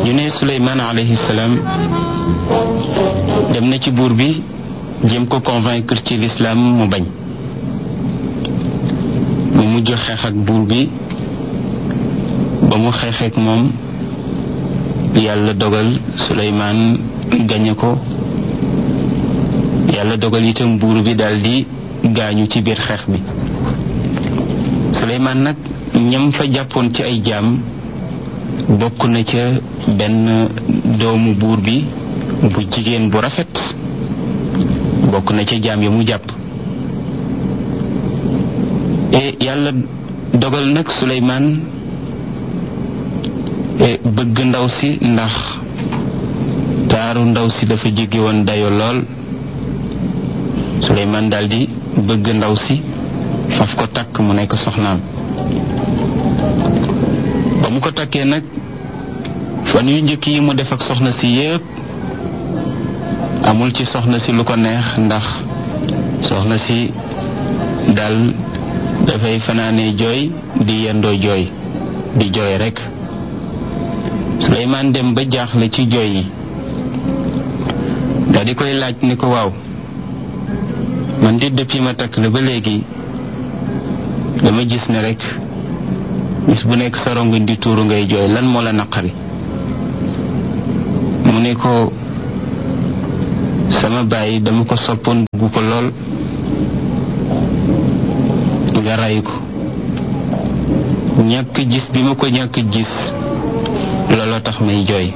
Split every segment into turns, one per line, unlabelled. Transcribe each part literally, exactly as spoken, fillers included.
ñu ne Suleymaan alayhi salaam dem na ci buur bi jéem ko convaincre ci l'islam mu bañ mu mujj xeex ak buur bi ba mu xeexeek moom yàlla dogal Suleymaan gañe ko. yàlla dogal itam buur bi daldi gaañu ci biir xeex bi. Suleymaan nag ñam fa jàppoon ci ay jaam bokk na ca benn doomu buur bi bu jigéen bu rafet bokk na ca jaam ya mu jàpp. e yàlla dogal nag Suleymaan bëgg ndaw si ndax taaru ndaw si dafa jéggi woon dayo lool. Suleymaan daldi bëgg ndaw si faf ko takk mu nekk soxnaam. ba mu ko takkee nag fan yu njëkk yi mu def ak soxna si yépp amul ci soxna si lu ko neex ndax soxna si dal dafay fanaane jooy di yendoo jooy di jooy rekk. Suleymaan dem ba jaaxle ci jooy yi da di koy laaj ni ko waaw man di depuis ma takk la ba léegi dama gis ne rekk bis bu nekk sa rongoñ di tuuru ngay jooy lan moo la naqari. mu ne ko sama baay dama ko soppoon bugg ko lool nga ray ko ñàkk gis bi ma ko ñàkk gis looloo tax may jooy.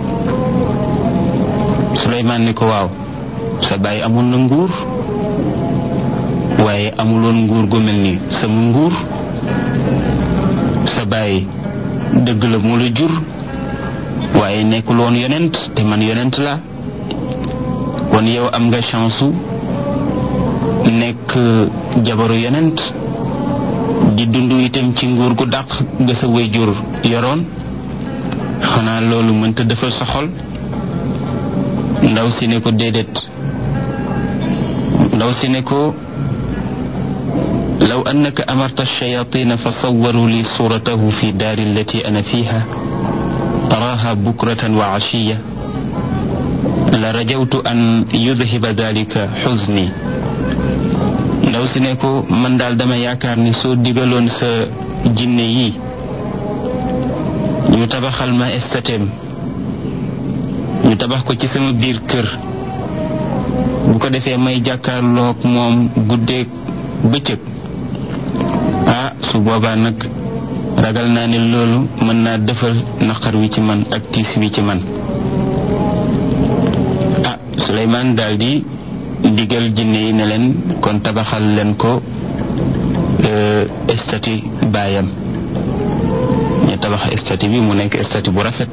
Suleymaan ni ko waaw sa baay amoon na nguur waaye amuloon nguur gu mel ni sama nguur. sa baay dëgg la mu la jur waaye nekkul woon yonent te man yonent la kon yow am nga chance nekk jabaru yonent di dund itam ci nguur gu dàq ga sa waajur yoroon. xanaa loolu mënta defal sa xol. ndaw si ne ko déedéet. ndaw si ne ko law annaka amarta ash-shayatin fa sawwaru li suratahu fi daari allati ana fiha araha bukratan wa ashiya la rajawtu an yudhiba dhalika huzni. ndaw si ne ko man daal dama yaakaar ni soo digaloon sa jinne yi ñu tabaxal ma estateem ñu tabax ko ci sama biir kër bu ko defee may jàkkaarloog moom guddeeg bëccëg ah su boobaa nag ragal naa ne loolu mën naa defal naqar wi ci man ak tiis wi ci man. ah Suleymaan daldi digal jinne yi ne leen kon tabaxal leen ko estati baayam. ñu tabax estati bi mu nekk estati bu rafet.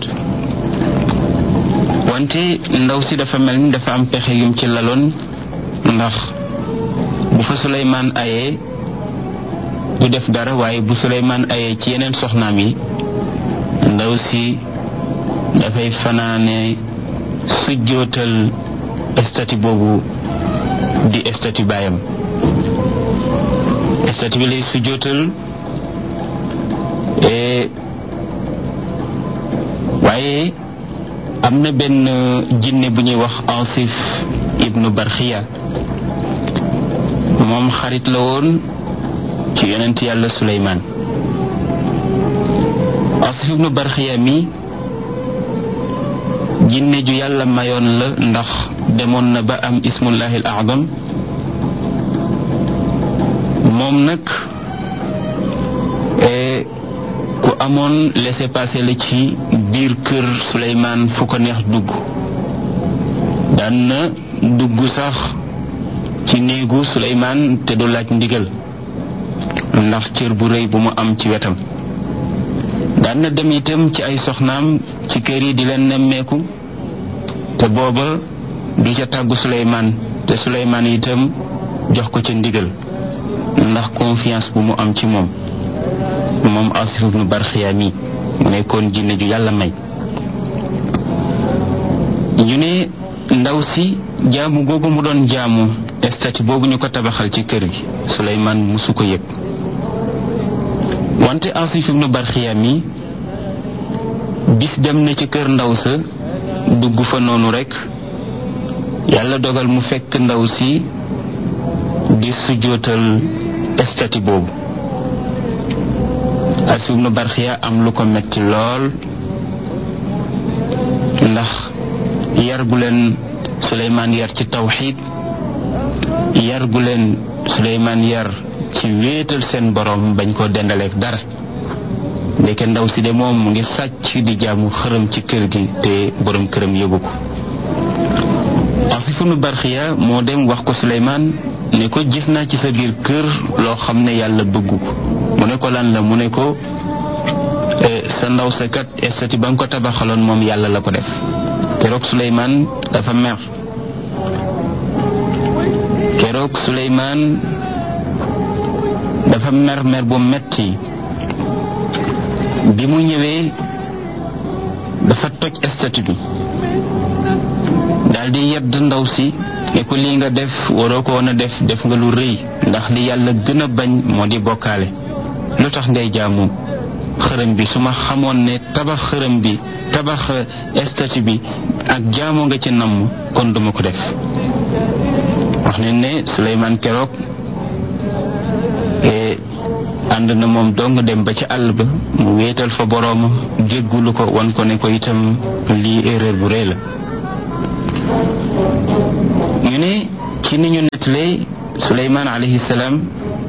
wante ndaw si dafa mel ni dafa am pexe yum ci laloon ndax bu fa Suleymaan ayee du def dara waaye bu Suleymaan ayee ci yeneen soxnaam yi ndaw si dafay fanaane sujjootal estati boobu di estati baayam. estati bi lay sujjootal waaye am na benn jinne bu ñuy wax Asif ibnu Barxiya moom xarit la woon ci yonent yàlla Suleymaan. Asif ibnu Barxiya mi jinne ju yàlla mayoon la ndax demoon na ba am ismullahi al a'zam. moom nag ku amoon laissez-passer la ci biir kër Suleymaan fu ko neex dugg. daan na dugg sax ci néegu Suleymaan te du laaj ndigal ndax cër bu rëy bu mu am ci wetam. daan na dem itam ci ay soxnaam ci kër yi di leen nemmeeku te booba du ca tàggu Suleymaan te Suleymaan itam jox ko ca ndigal ndax confiance bu mu am ci moom. moom Asif ibnu Barxiya mi mu nekkoon jinne ju yàlla may. ñu ne ndaw si jaamu googu mu doon jaamu estati boobu ñu ko tabaxal ci kër gi Suleymaan musu ko yëg. wante Asif ibnu Barxiya mi bis dem na ci kër ndaw sa dugg fa noonu rek yàlla dogal mu fekk ndaw si di sujjóotal estati boobu. Asif ibnu Barxiya am lu ko metti lool ndax yar gu leen Suleymaan yar ci tawxiid, yar gu leen Suleymaan yar ci wéetal seen borom bañ koo dendaleek dara. ndeke ndaw si de moom mu ngi sàcc di jaamu xërëm ci kër gi te borom këram yëgu ko. Asif ibnu Barxiya moo dem wax ko Suleymaan ne ko gis naa ci sa biir kër loo xam ne yàlla bëggu ko. mu ne ko lan la mu ne ko sa ndaw sa kat estati ba nga ko tabaxaloon moom yàlla la ko def. keroog Suleymaan dafa mer keroog Suleymaan dafa mer mer bu metti bi mu ñëwee dafa toj estati bi daldi yedd ndaw si ne ko lii nga def waroo ko woon a def def nga lu rëy ndax li yàlla gën a bañ moo di bokkaale. lu tax ngay jaamu xërëm bi su ma xamoon ne tabax xërëm bi tabax estati bi ak jaamoo nga ci namm kon duma ko def. wax ne ne Suleymaan keroog ànd na moom dong dem ba ci àll ba mu wéetal fa boroomam jéggulu ko wan ko ne ko itam lii erreur bu rëy la. ñu ne ci ni ñu nettalee Suleymaan alayhi salaam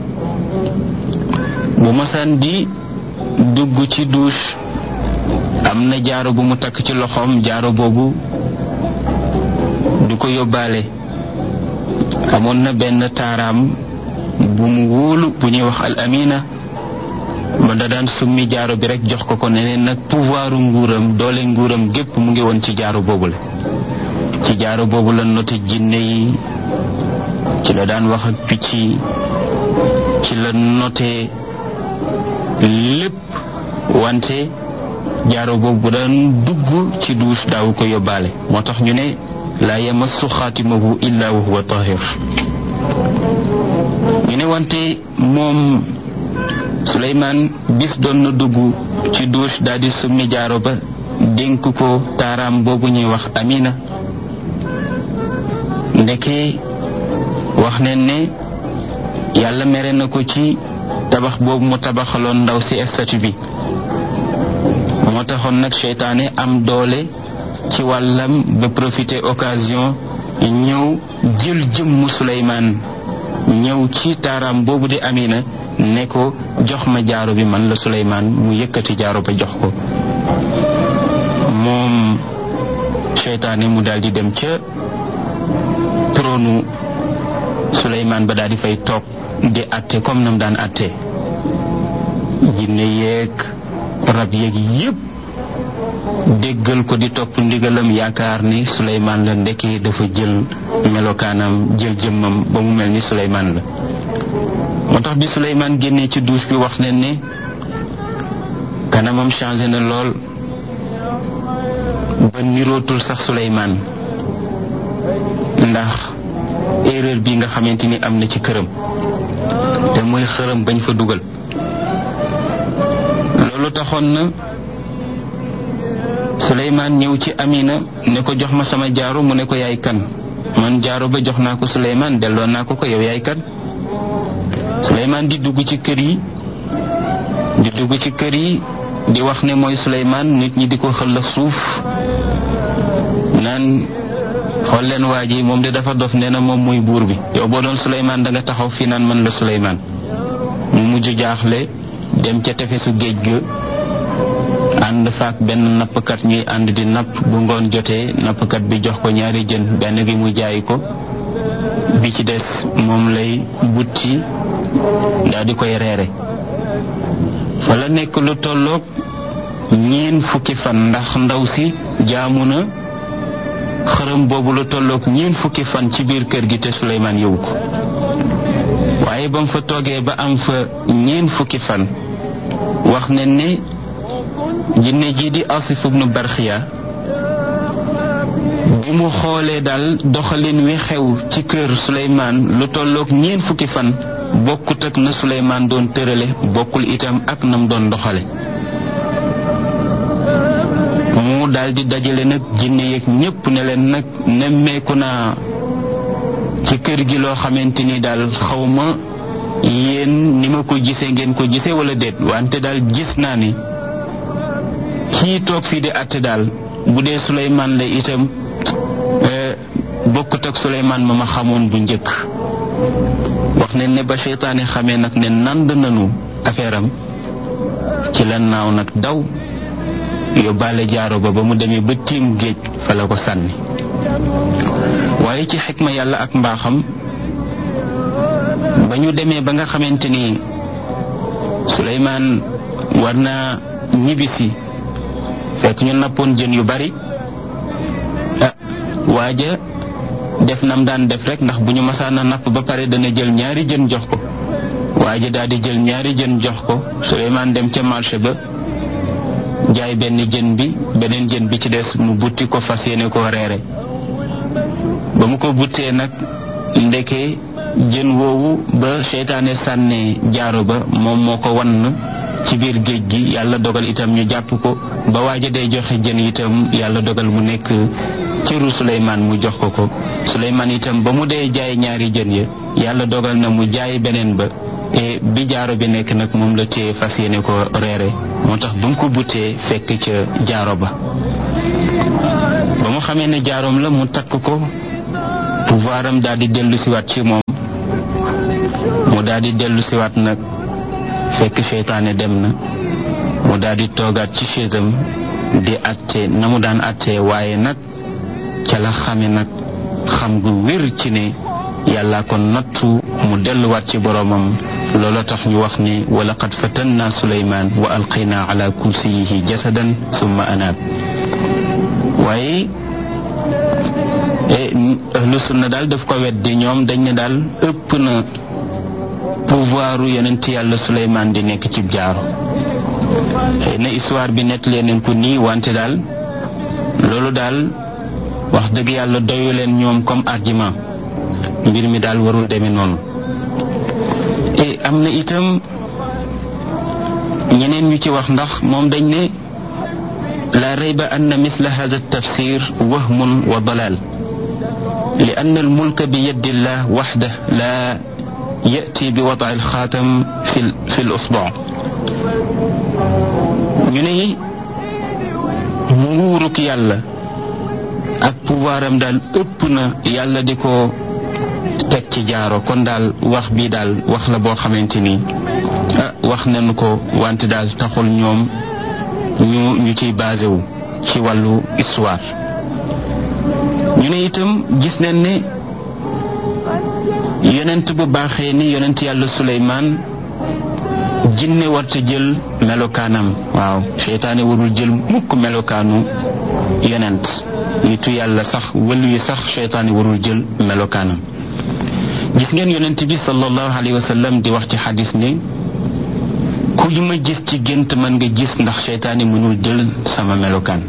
bu masaan di dugg ci douche am na jaaro bu mu takk ci loxoom. jaaro boobu du ko yóbbaale. amoon na benn taaraam bu mu wóolu bu ñuy wax al amina ba da daan summi jaaro bi rek jox ko ko neneen nag pouvoiru nguuram doole nguuram gépp mu ngi woon ci jaaro boobu la. ci jaaro boobu la noté jinne yi, ci la daan wax ak picc yi, ci la noté lépp. wante jaaro boobu bu daan dugg ci douche daawu ko yóbbaale. moo tax ñu ne laa yamassu xaatimahu illa wa huwa tahir. ñu ne wante moom Suleymaan bis doon na dugg ci douche daal di summi jaaro ba dénk ko taaraam boobu ñuy wax Amina. ndeke wax nañ ne yàlla mere na ko ci tabax boobu mu tabaxaloon ndaw si statue bi. moo taxoon nag seytaane am doole ci wàllam ba profiter occasion ñëw jël jëmmu Suleymaan ñëw ci taaraam boobu di Amina ne ko jox ma jaaro bi man la Suleymaan. mu yëkkati jaaro ba jox ko moom seytaane mu daal di dem ca trônu Suleymaan ba daal di fay toog di atte comme nam daan atte. jinne yeeg rab yeeg yépp déggal ko di topp ndigalam yaakaar ni Suleymaan la. ndekki dafa jël melokaanam jël jëmmam ba mu mel ni Suleymaan la. moo tax bi Suleymaan génnee ci douche bi wax ne ne kanamam changé na lool ba nirootul sax Suleymaan ndax erreur bi nga xamante ni am na ci këram te mooy xërëm bañ fa dugal. loolu taxoon na Suleymaan ñëw ci Amina ne ko jox ma sama jaaro. mu ne ko yaay kan? man jaaro ba jox naa ko Suleymaan delloo naa ko ko, yow yaay kan? Suleymaan di dugg ci kër yi di dugg ci kër yi di wax ne mooy Suleymaan. nit ñi di ko xëll suuf naan xool leen waa ji moom de dafa dof, nee na moom mooy buur bi. yow boo doon Suleymaan da nga taxaw fii naan man la Suleymaan. mu mujj jaaxle dem ca tefesu géej ga ànd faak benn nappkat ñuy ànd di napp. bu ngoon jotee nappkat bi jox ko ñaari jën, benn bi mu jaay ko, bi ci des moom lay butti daal di koy reere. fa la nekk lu tolloog ñeen fukki fan ndax ndaw si jaamu na xërëm boobu lu tolloog ñeen fukki fan ci biir kër gi te Suleymaan yow ko. waaye ba mu fa toogee ba am fa ñeen fukki fan wax ne ne jinne ji di Asif ibnu Barxiya bi mu xoolee daal doxalin wi xew ci kër Suleymaan lu tolloog ñeen fukki fan bokkut ak na Suleymaan doon tërale, bokkul itam ak nam doon doxale. daal di dajale nag jinne yeeg ñépp ne leen nag nemmeeku naa ci kër gi loo xamante ni daal xawma yéen ni ma ko gisee ngeen ko gisee wala déet wante daal gis naa ni kii toog fii di àtte daal bu dee Suleymaan la itam bokkut ak Suleymaan ma ma xamoon bu njëkk. wax ne ne ba seytaane xamee nag ne nand nanu affaire am ci la naaw nag daw yóbbaale jaaro ba ba mu demee ba tiim géej fa la ko sànni. waaye ci xikma yàlla ak mbaaxam ba ñu demee ba nga xamante ni Suleymaan war naa ñibbisi fekk ñu nappoon jën yu bari ah waaja def nam daan def rek ndax bu ñu masaana napp ba pare dana jël ñaari jën jox ko waaja daal di jël ñaari jën jox ko Suleymaan dem ca marché ba jaay benn jën bi beneen jën bi ci des mu butti ko fas yéene koo reere ba mu ko buttee nag ndeke jën woowu ba seytaane sànnee jaaro ba moom moo ko wann ci biir géej gi yàlla dogal itam ñu jàpp ko ba waaja day joxe jën itam yàlla dogal mu nekk cëru Suleymaan mu jox ko ko Suleymaan itam ba mu dee jaay ñaari jën ya yàlla dogal na mu jaay beneen ba e bi jaaro bi nekk nag moom la téye fas yéene ko reere moo tax bu mu ko buttee fekk ca jaaro ba ba mu xamee ne jaaroom la mu takk ko pouvoir am daal di dellu siwaat ci moom mu daal di dellu siwaat nag fekk seytaane dem na mu daal di toogaat ci chaisam di atte na mu daan atte waaye nag ca la xame nag xam gu wér ci ne yàlla ko nattu mu delluwaat ci boroomam loola tax ñu wax ne wa laqad fatanna Suleymaan wa alqayna ala kursiyihi jasadan summa anaab waaye ahlu sunna daal daf ko weddi ñoom dañ ne daal ëpp na pouvoiru yonent yàlla Suleymaan di nekk ci jaaro xëy na histoire bi nett leen ko nii wante daal loolu daal wax dëgg yàlla doyu leen ñoom comme argument mbir mi daal warul demee noonu. et am na itam ñeneen ñu ci wax ndax moom dañ ne la rayba anna misla hada tafsir wahmun wa dalal li anna al mulka bi yadi llah waxda la yati bi wada al xaatam fi fi l usbuu ñu ne nguuruk yàlla ak pouvoiram daal ëpp na yàlla di ko teg ci jaaro kon daal wax bii daal wax la boo xamante ni ah wax nañu ko wante daal taxul ñoom ñu ñu ciy basé wu ci wàllu histoire. ñu ne itam gis nañ ne yonent bu baaxee ni yonent yàlla Suleymaan jinne warta jël melokaanam waaw seytaane warul jël mukk melokaanu yonent nitu yàlla sax wëlu yi sax seytaane warul jël melokaanam. gis ngeen yonent bi sallallahu alayhi wa sallam di wax ci xadis ne ku ma gis ci gént man nga gis ndax seytaane mënul jël sama melokaan.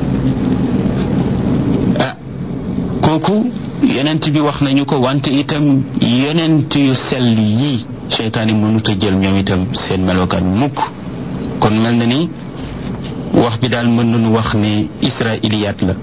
ah kooku yonent bi wax nañu ko wante itam yonent yu sell yii seytaane mënut a jël ñoom itam seen melokaan mukk kon mel na ni wax bi daal mën nañu wax ne israiliyaat la.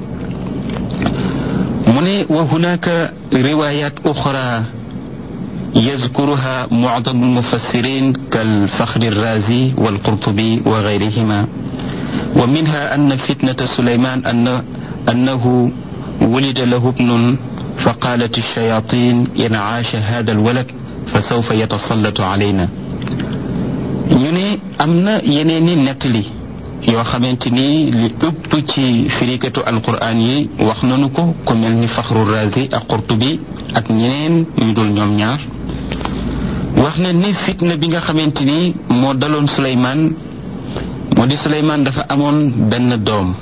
mu ne wa hunaka riwayat uxra yazkuruha mu'dam al-mufassirin kal-Fakhri ar-Razi wal-Qurtubi wa ghayrihima wa minha anna fitnata Sulayman anna annahu wulida lahu ibnun faqalat ash-shayatin in 'asha hadha al-walad fasawfa yatasallatu alayna. ñu ne am na yeneen i nettali yoo xamante ni li ëpp ci firikatu alquran yi wax nañu ko ku mel ni Fakhru Razi ak Qurtubi ak ñeneen ñu dul ñoom ñaar wax na ni fitna bi nga xamante ni moo daloon Suleymaan moo di Suleymaan dafa amoon benn doom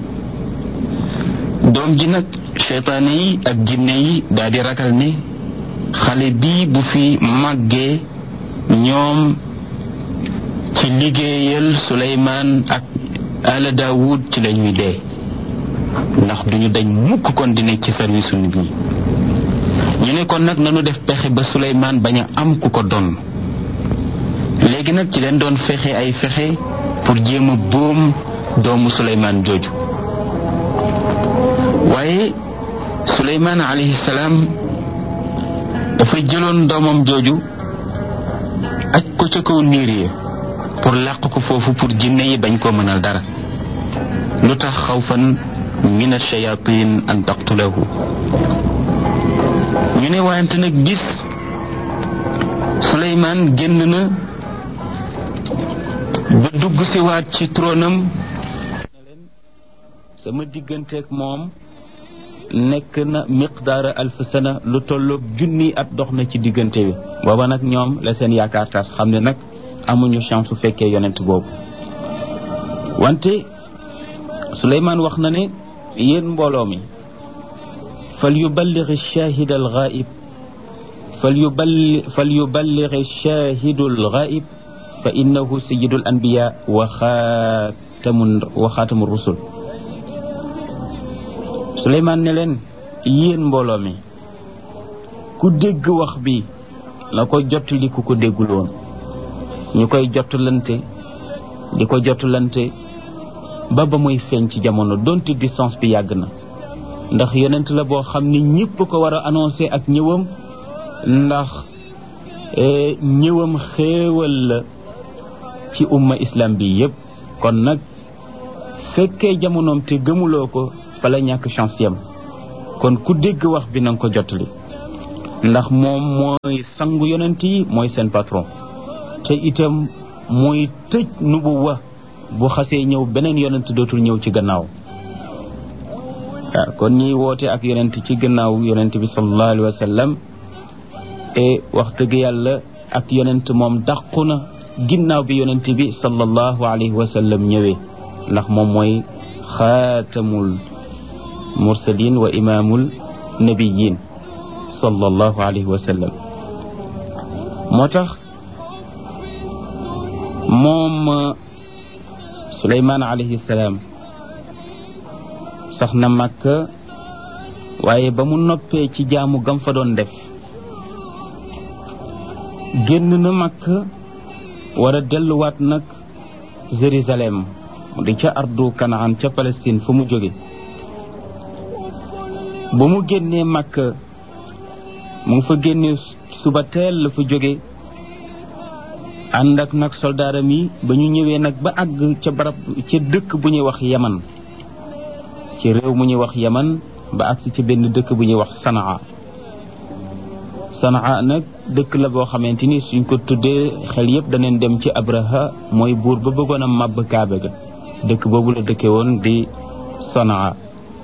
doom ji nag seytaane yi ak jinne yi daal di ragal ne xale bii bu fi màggee ñoom ci liggéeyal Suleymaan ak ala Daawud ci lañuy dee ndax duñu dañ mukk kon di nekk ci service su nit ñi. ñu ne kon nag nanu def pexe ba Suleymaan bañ a am ku ko doon léegi nag ci leen doon fexe ay fexe pour jéem a boom doomu Suleymaan jooju waaye Suleymaan alayhi salaam dafa jëloon doomam jooju aj ko ca kaw niir yi pour làq ko foofu pour jinne yi bañ koo mënal dara lu tax xawfan min ash-shayatin an taqtulahu ñu ne waayante nag bis Suleymaan génn na ba dugg si waat ci tronam sama digganteeg moom nekk na miqdaara alf sana lu tolloog junni at dox na ci diggante bi booba nag ñoom la seen yaakaar tas xam ne nag amuñu chance su fekkee yonent boobu wante Suleymaan wax na ne yéen mbooloo mi fal yuballigh ash-shahid al-ghaib fal yuballigh fal yuballigh ash-shahid al-ghaib fa innahu sayyidul anbiya wa xaatamun wa xaatamur rusul Suleymaan ne leen yéen mbooloo mi ku dégg wax bi na ko jottali ku ko déggul woon ñu koy jottalante di ko jottalante ba ba muy feeñ ci jamono donte distance bi yàgg na ndax yonent la boo xam ni ñëpp ko war a annoncé ak ñëwam ndax ñëwam xéewal la ci umma islam bi yëpp kon nag fekkee jamonoom te gëmuloo ko fa la ñàkk chance yam kon ku dégg wax bi nanga ko jottali ndax moom mooy sangu yonent yi mooy seen patron te itam mooy tëj nubuwa bu xasee ñëw beneen yonent dootul ñëw ci gannaaw waaw kon ñiy woote ak yonent ci gannaaw yonent bi sallallahu alayhi wa sallam e wax dëgg yàlla ak yonent moom dàqu na ginnaaw bi yonent bi sallallahu alayhi wa sallam ñëwee ndax moom mooy xaatamul mursalin wa imaamul nabiyin sallallahu alayhi wa sallam moo tax moom Suleymaan alayhi salaam sax na Makka waaye ba mu noppee ci jaamu gam fa doon def génn na Makka war a delluwaat nag Jérusalem di ca ardu Kanaan ca Palestine fu mu jóge ba mu génnee Makka mu ngi fa génnee suba teel la fa jóge ànd ak nag soldaaram yi ba ñu ñëwee nag ba àgg ca barab ca dëkk bu ñuy wax Yaman ci réew mu ñuy wax Yaman ba àgg si ca benn dëkk bu ñuy wax Sanaa Sanaa nag dëkk la boo xamante ni suñ ko tuddee xel yëpp daneen dem ci Abraha mooy buur ba bëggoon a màbb Kaaba ga dëkk boobu la dëkke woon di Sanaa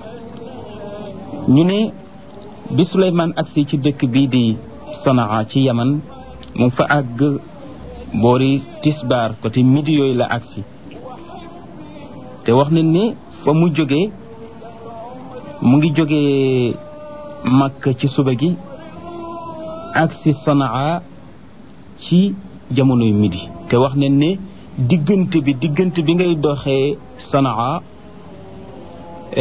ñu ne bi Suleymaan agsi ci dëkk bii di Sanaa ci Yaman mu fa àgg boori tisbaar côté midi yooyu la agsi te wax nañ ne fa mu jógee mu ngi jógee Makka ci suba gi agsi Sanaa ci jamonoy midi te wax nañ ne diggante bi diggante bi ngay doxee Sanaa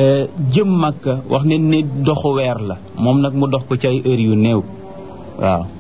jëm Makka wax nañ ne doxu weer la moom nag mu dox ko ci ay heures yu néew waaw